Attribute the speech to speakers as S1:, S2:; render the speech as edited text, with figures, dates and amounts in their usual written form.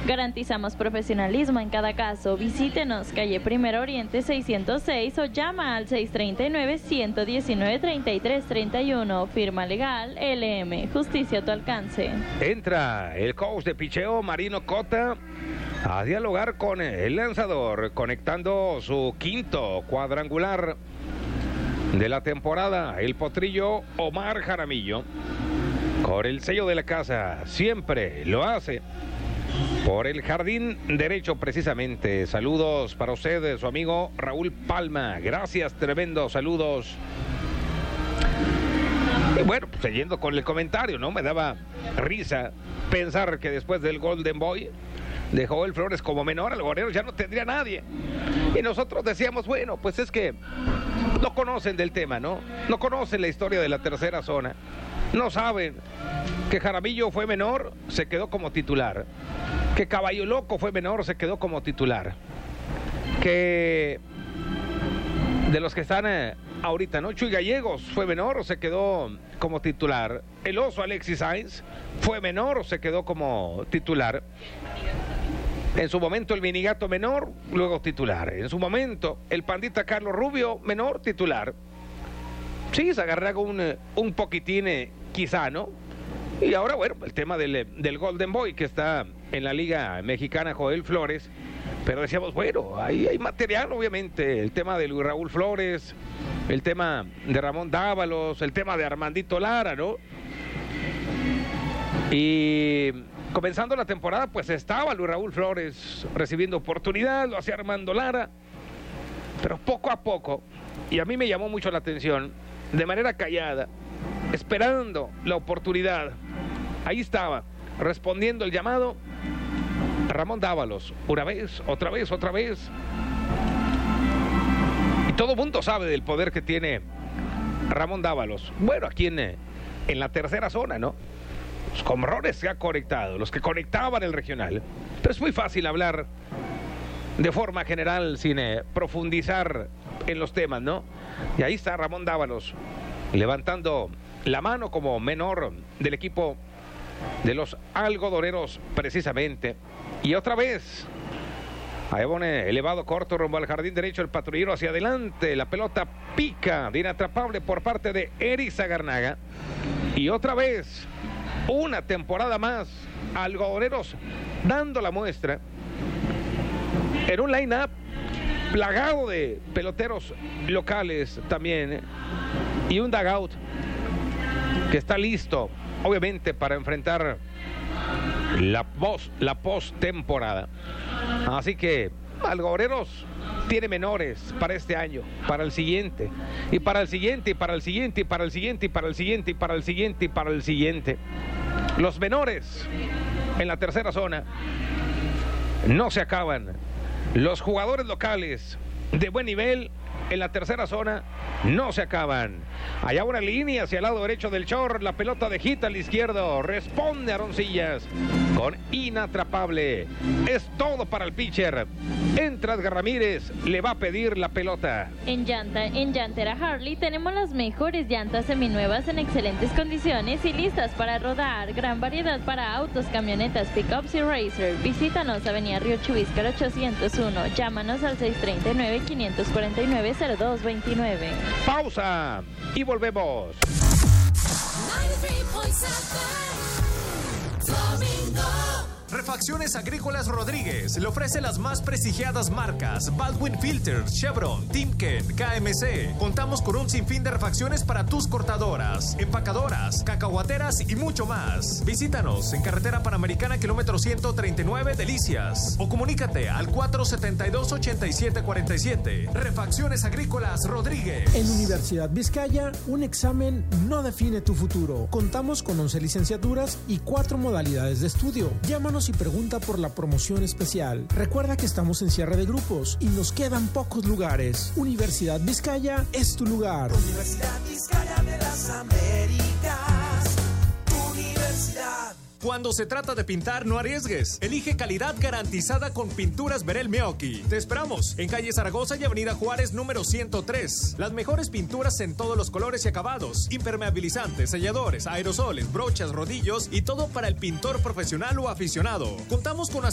S1: Garantizamos profesionalismo en cada caso. Visítenos, calle Primero Oriente 606 o llama al 639-119-3331. Firma legal LM. Justicia a tu alcance.
S2: Entra el coach de picheo Marino Cota a dialogar con el lanzador, conectando su quinto cuadrangular de la temporada, el potrillo Omar Jaramillo. Con el sello de la casa, siempre lo hace por el jardín derecho precisamente. Saludos para usted, su amigo Raúl Palma. Gracias, tremendo, saludos. Y bueno, pues, siguiendo con el comentario, ¿no? Me daba risa pensar que después del Golden Boy de Joel Flores como menor, algodoneros ya no tendría nadie. Y nosotros decíamos, bueno, pues es que no conocen del tema, ¿no? No conocen la historia de la tercera zona. No saben que Jaramillo fue menor, se quedó como titular. Que Caballo Loco fue menor, se quedó como titular. Que de los que están ahorita, ¿no? Chuy Gallegos fue menor, se quedó como titular. El oso Alexis Sainz fue menor, se quedó como titular. En su momento el Minigato menor, luego titular. En su momento el Pandita Carlos Rubio menor, titular. Sí, se agarra un poquitín, quizá, ¿no? Y ahora, bueno, el tema del Golden Boy que está en la Liga Mexicana, Joel Flores. Pero decíamos, bueno, hay material, obviamente. El tema de Luis Raúl Flores, el tema de Ramón Dávalos, el tema de Armandito Lara, ¿no? Y comenzando la temporada, pues estaba Luis Raúl Flores recibiendo oportunidad, lo hacía Armando Lara. Pero poco a poco, y a mí me llamó mucho la atención, de manera callada, esperando la oportunidad, ahí estaba, respondiendo el llamado, Ramón Dávalos, una vez, otra vez, otra vez. Y todo el mundo sabe del poder que tiene Ramón Dávalos. Bueno, aquí en la tercera zona, ¿no? Los comrones se ha conectado, los que conectaban el regional. Pero es muy fácil hablar de forma general sin profundizar en los temas, ¿no? Y ahí está Ramón Dávalos levantando la mano como menor del equipo de los algodoneros precisamente. Y otra vez, ahí pone elevado corto rumbo al jardín derecho, el patrullero hacia adelante, la pelota pica de inatrapable por parte de Eric Zagarnaga. Y otra vez, una temporada más, algodoneros dando la muestra en un line-up plagado de peloteros locales también, y un dugout que está listo, obviamente, para enfrentar la post-temporada. Así que algodoneros tiene menores para este año, para el siguiente, y para el siguiente, y para el siguiente, y para el siguiente, y para el siguiente, y para el siguiente, y para el siguiente. Los menores en la tercera zona no se acaban. Los jugadores locales de buen nivel en la tercera zona no se acaban. Allá una línea hacia el lado derecho del short, la pelota de hit al izquierdo, responde Aroncillas con inatrapable. Es todo para el pitcher. Entra Edgar Ramírez, le va a pedir la pelota.
S1: En Llantera Harley tenemos las mejores llantas seminuevas en excelentes condiciones y listas para rodar. Gran variedad para autos, camionetas, pickups y racer. Visítanos, Avenida Río Chubíscar 801. Llámanos al 639-549-0229.
S2: Pausa y volvemos.
S3: 93.7 Flamingo. Refacciones Agrícolas Rodríguez le ofrece las más prestigiadas marcas Baldwin Filters, Chevron, Timken, KMC. Contamos con un sinfín de refacciones para tus cortadoras, empacadoras, cacahuateras y mucho más. Visítanos en Carretera Panamericana, kilómetro 139, Delicias. O comunícate al 472-8747. Refacciones Agrícolas Rodríguez.
S4: En Universidad Vizcaya, un examen no define tu futuro. Contamos con 11 licenciaturas y 4 modalidades de estudio. Llámanos y pregunta por la promoción especial. Recuerda que estamos en cierre de grupos y nos quedan pocos lugares. Universidad Vizcaya es tu lugar.
S5: Universidad Vizcaya de las Américas. Universidad.
S3: Cuando se trata de pintar, no arriesgues. Elige calidad garantizada con Pinturas Berel Meoqui. Te esperamos en calle Zaragoza y avenida Juárez número 103. Las mejores pinturas en todos los colores y acabados. Impermeabilizantes, selladores, aerosoles, brochas, rodillos y todo para el pintor profesional o aficionado. Contamos con